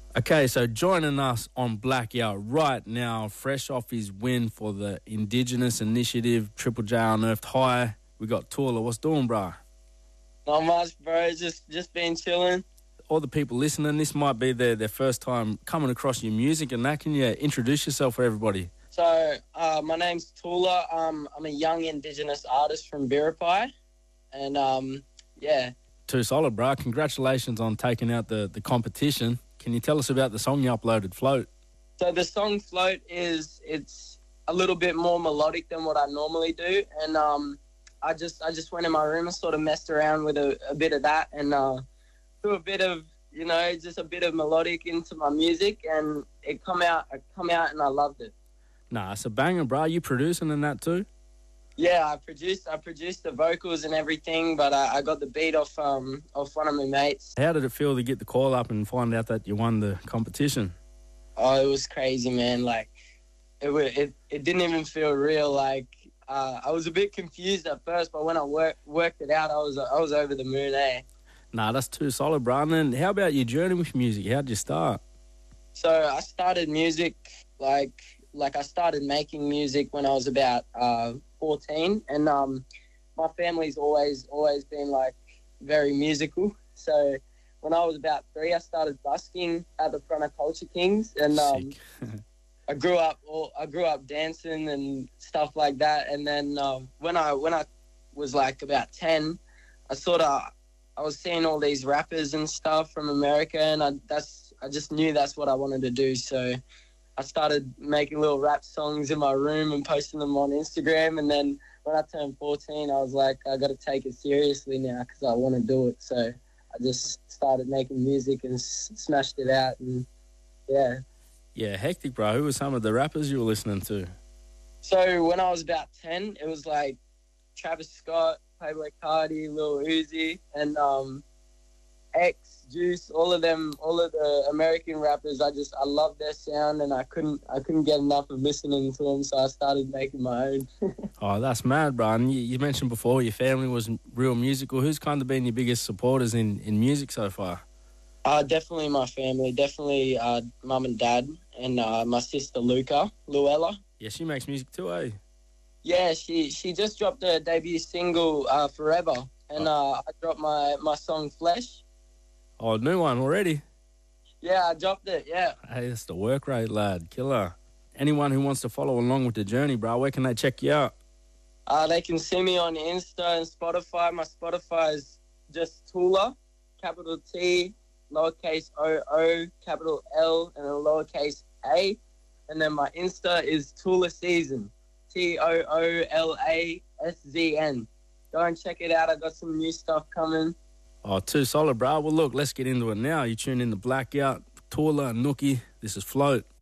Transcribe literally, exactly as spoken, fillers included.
Okay, so joining us on Blackout right now, fresh off his win for the Indigenous Initiative Triple J Unearthed High, we got Tula. What's doing, bruh? Not much, bro. Just just been chilling. All the people listening, this might be their, their first time coming across your music and that. Can you introduce yourself for everybody? So, uh, my name's Tula. Um, I'm a young Indigenous artist from Biripi. And, um, yeah. Too solid, bruh. Congratulations on taking out the, the competition. Can you tell us about the song you uploaded, Float? So the song Float is, it's a little bit more melodic than what I normally do. And um, I just I just went in my room and sort of messed around with a, a bit of that and uh, threw a bit of, you know, just a bit of melodic into my music. And it come out, it come out and I loved it. Nah, it's a banger, bruh. You producing in that too? Yeah, I produced I produced the vocals and everything, but I, I got the beat off um off one of my mates. How did it feel to get the call up and find out that you won the competition? Oh, it was crazy, man. Like, it it it didn't even feel real. Like, uh, I was a bit confused at first, but when I worked worked it out, I was I was over the moon, eh? Nah, that's too solid, bro. And then how about your journey with music? How'd you start? So I started music like like I started making music when I was about uh, fourteen, and um, my family's always always been like very musical. So when I was about three, I started busking at the front of Culture Kings, and um, I grew up all, I grew up dancing and stuff like that. And then um, when I when I was like about ten, I sort of I was seeing all these rappers and stuff from America, and I that's I just knew that's what I wanted to do. So I started making little rap songs in my room and posting them on Instagram. And then when I turned fourteen, I was like, I got to take it seriously now because I want to do it. So I just started making music and s- smashed it out. And yeah. Yeah, hectic, bro. Who were some of the rappers you were listening to? So when I was about ten, it was like Travis Scott, Playboy Cardi, Lil Uzi, and um, X, Juice, all of them, all of the American rappers. I just, I love their sound, and I couldn't, I couldn't get enough of listening to them, so I started making my own. Oh, that's mad, bro. And you, you mentioned before your family was real musical. Who's kind of been your biggest supporters in, in music so far? Uh, definitely my family, definitely uh, mum and dad, and uh, my sister Luca, Luella. Yeah, she makes music too, eh? Yeah, she, she just dropped her debut single, uh, Forever, and uh, I dropped my, my song Flesh. Oh, new one already? Yeah, I dropped it, yeah. Hey, that's the work rate, lad. Killer. Anyone who wants to follow along with the journey, bro, where can they check you out? Uh, they can see me on Insta and Spotify. My Spotify is just Tula, capital T, lowercase O O, capital L, and a lowercase A. And then my Insta is Tula Season, T O O L A S Z N. Go and check it out. I got some new stuff coming. Oh, too solid, bro. Well, look, let's get into it now. You tune in to Blackout, Tula and Nookie. This is Float.